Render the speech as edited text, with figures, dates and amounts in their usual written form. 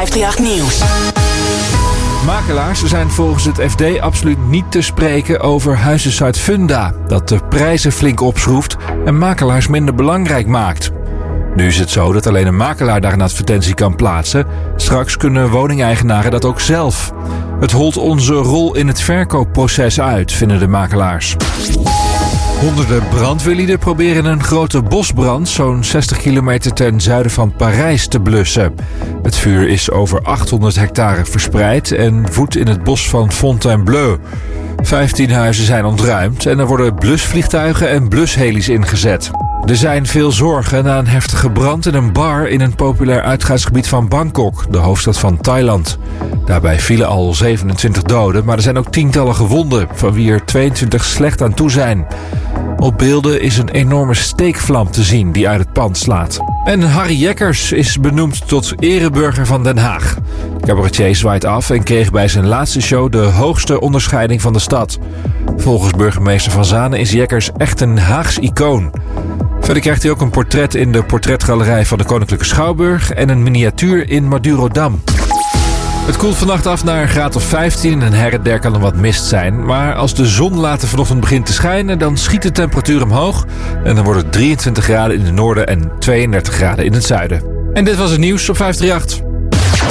538 Nieuws. Makelaars zijn volgens het FD absoluut niet te spreken over huizensite Funda, dat de prijzen flink opschroeft en makelaars minder belangrijk maakt. Nu is het zo dat alleen een makelaar daar een advertentie kan plaatsen. Straks kunnen woningeigenaren dat ook zelf. Het holt onze rol in het verkoopproces uit, vinden de makelaars. Honderden brandweerlieden proberen een grote bosbrand zo'n 60 kilometer ten zuiden van Parijs te blussen. Het vuur is over 800 hectare verspreid en woedt in het bos van Fontainebleau. 15 huizen zijn ontruimd en er worden blusvliegtuigen en blushelis ingezet. Er zijn veel zorgen na een heftige brand in een bar in een populair uitgaansgebied van Bangkok, de hoofdstad van Thailand. Daarbij vielen al 27 doden, maar er zijn ook tientallen gewonden, van wie er 22 slecht aan toe zijn. Op beelden is een enorme steekvlam te zien die uit het pand slaat. En Harry Jekkers is benoemd tot ereburger van Den Haag. De cabaretier zwaait af en kreeg bij zijn laatste show de hoogste onderscheiding van de stad. Volgens burgemeester Van Zanen is Jekkers echt een Haags icoon. Verder krijgt hij ook een portret in de portretgalerij van de Koninklijke Schouwburg en een miniatuur in Madurodam. Het koelt vannacht af naar een graad of 15 en her en der kan er wat mist zijn. Maar als de zon later vanochtend begint te schijnen, dan schiet de temperatuur omhoog. En dan wordt het 23 graden in het noorden en 32 graden in het zuiden. En dit was het nieuws op 538.